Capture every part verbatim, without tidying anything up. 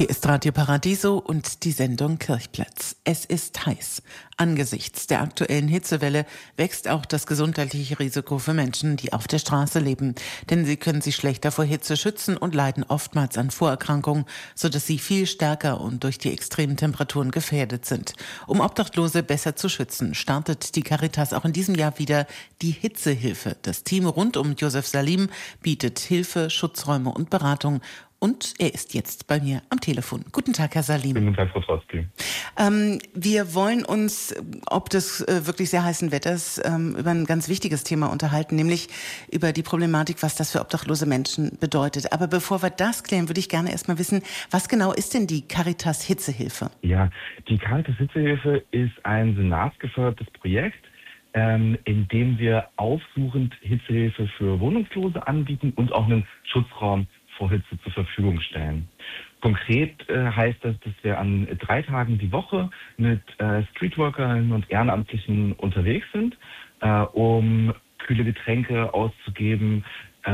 Hier ist Radio Paradiso und die Sendung Kirchplatz. Es ist heiß. Angesichts der aktuellen Hitzewelle wächst auch das gesundheitliche Risiko für Menschen, die auf der Straße leben. Denn sie können sich schlechter vor Hitze schützen und leiden oftmals an Vorerkrankungen, sodass sie viel stärker und durch die extremen Temperaturen gefährdet sind. Um Obdachlose besser zu schützen, startet die Caritas auch in diesem Jahr wieder die Hitzehilfe. Das Team rund um Josef Salim bietet Hilfe, Schutzräume und Beratung. Und er ist jetzt bei mir am Telefon. Guten Tag, Herr Salim. Guten Tag, Frau Trotzki. Ähm, wir wollen uns, ob des äh, wirklich sehr heißen Wetters, ähm, über ein ganz wichtiges Thema unterhalten, nämlich über die Problematik, was das für obdachlose Menschen bedeutet. Aber bevor wir das klären, würde ich gerne erst mal wissen, was genau ist denn die Caritas Hitzehilfe? Ja, die Caritas Hitzehilfe ist ein senatsgefördertes Projekt, ähm, in dem wir aufsuchend Hitzehilfe für Wohnungslose anbieten und auch einen Schutzraum vor Hitze zur Verfügung stellen. Konkret äh, heißt das, dass wir an drei Tagen die Woche mit äh, Streetworkern und Ehrenamtlichen unterwegs sind, äh, um kühle Getränke auszugeben,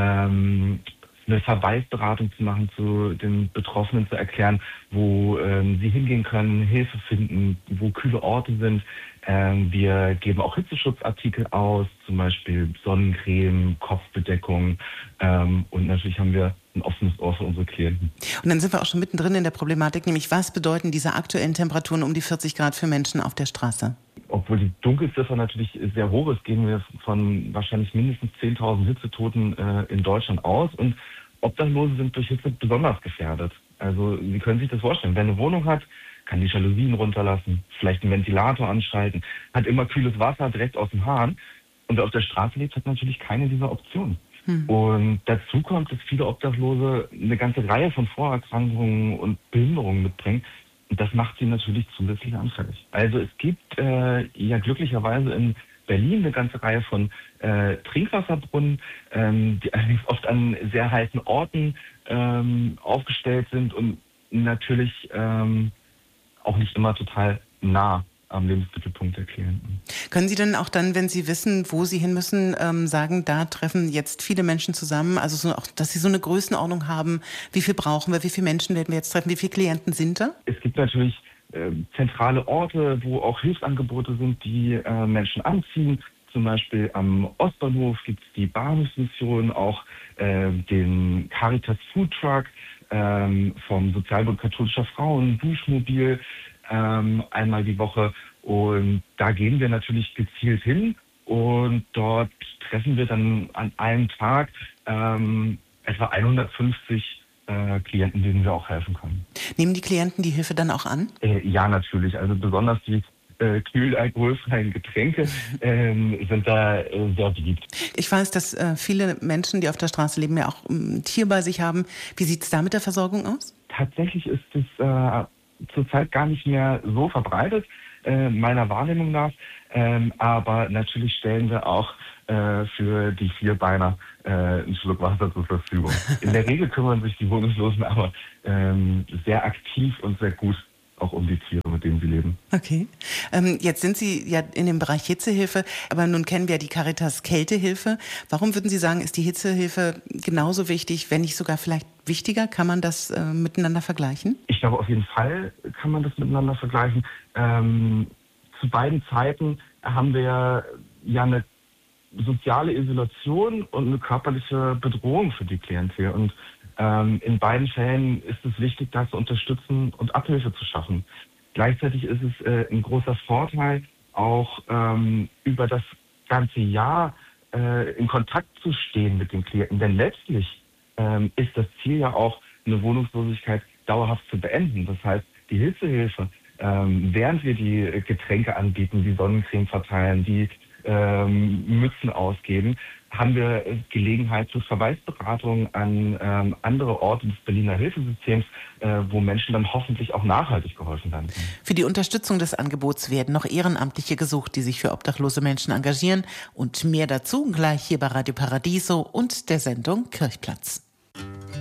ähm, eine Verweisberatung zu machen, zu den Betroffenen zu erklären, wo ähm, sie hingehen können, Hilfe finden, wo kühle Orte sind. Ähm, wir geben auch Hitzeschutzartikel aus, zum Beispiel Sonnencreme, Kopfbedeckung, ähm, und natürlich haben wir ein offenes Ohr für unsere Klienten. Und dann sind wir auch schon mittendrin in der Problematik, nämlich was bedeuten diese aktuellen Temperaturen um die vierzig Grad für Menschen auf der Straße? Obwohl die Dunkelziffer natürlich sehr hoch ist, gehen wir von wahrscheinlich mindestens zehntausend Hitzetoten äh, in Deutschland aus. Und Obdachlose sind durch Hitze besonders gefährdet. Also Sie können sich das vorstellen, wer eine Wohnung hat, kann die Jalousien runterlassen, vielleicht einen Ventilator anschalten, hat immer kühles Wasser direkt aus dem Hahn. Und wer auf der Straße lebt, hat natürlich keine dieser Optionen. Hm. Und dazu kommt, dass viele Obdachlose eine ganze Reihe von Vorerkrankungen und Behinderungen mitbringen. Und das macht sie natürlich zusätzlich anfällig. Also es gibt äh, ja glücklicherweise in Berlin eine ganze Reihe von äh, Trinkwasserbrunnen, ähm, die allerdings oft an sehr heißen Orten ähm, aufgestellt sind und natürlich ähm, auch nicht immer total nah am Lebensmittelpunkt der Klienten. Können Sie denn auch dann, wenn Sie wissen, wo Sie hin müssen, ähm, sagen, da treffen jetzt viele Menschen zusammen, also so auch, dass Sie so eine Größenordnung haben, wie viel brauchen wir, wie viele Menschen werden wir jetzt treffen, wie viele Klienten sind da? Es gibt natürlich äh, zentrale Orte, wo auch Hilfsangebote sind, die äh, Menschen anziehen. Zum Beispiel am Ostbahnhof gibt es die Bahnhofsmission, auch äh, den Caritas Food Truck ähm, vom Sozialbund katholischer Frauen, Duschmobil, ähm, einmal die Woche. Und da gehen wir natürlich gezielt hin und dort treffen wir dann an einem Tag ähm, etwa hundertfünfzig äh, Klienten, denen wir auch helfen können. Nehmen die Klienten die Hilfe dann auch an? Äh, ja, natürlich. Also besonders die äh, kühl alkoholfreien Getränke ähm, sind da äh, sehr beliebt. Ich weiß, dass äh, viele Menschen, die auf der Straße leben, ja auch ein Tier bei sich haben. Wie sieht es da mit der Versorgung aus? Tatsächlich ist es äh, zurzeit gar nicht mehr so verbreitet, äh, meiner Wahrnehmung nach. Ähm, aber natürlich stellen wir auch äh, für die Vierbeiner äh, einen Schluck Wasser zur Verfügung. In der Regel kümmern sich die Wohnungslosen aber ähm, sehr aktiv und sehr gut auch um die Tiere, mit denen sie leben. Okay. Ähm, jetzt sind Sie ja in dem Bereich Hitzehilfe, aber nun kennen wir ja die Caritas Kältehilfe. Warum würden Sie sagen, ist die Hitzehilfe genauso wichtig, wenn nicht sogar vielleicht wichtiger? Kann man das äh, miteinander vergleichen? Ich glaube, auf jeden Fall kann man das miteinander vergleichen. Ähm, zu beiden Zeiten haben wir ja eine soziale Isolation und eine körperliche Bedrohung für die Klientel. Und ähm, in beiden Fällen ist es wichtig, da zu unterstützen und Abhilfe zu schaffen. Gleichzeitig ist es äh, ein großer Vorteil, auch ähm, über das ganze Jahr äh, in Kontakt zu stehen mit den Klienten. Denn letztlich ähm, ist das Ziel ja auch, eine Wohnungslosigkeit dauerhaft zu beenden. Das heißt, die Hitzehilfe, ähm, während wir die Getränke anbieten, die Sonnencreme verteilen, die ähm, Mützen ausgeben, haben wir Gelegenheit zur Verweisberatung an ähm, andere Orte des Berliner Hilfesystems, äh, wo Menschen dann hoffentlich auch nachhaltig geholfen werden. Für die Unterstützung des Angebots werden noch Ehrenamtliche gesucht, die sich für obdachlose Menschen engagieren. Und mehr dazu gleich hier bei Radio Paradiso und der Sendung Kirchplatz.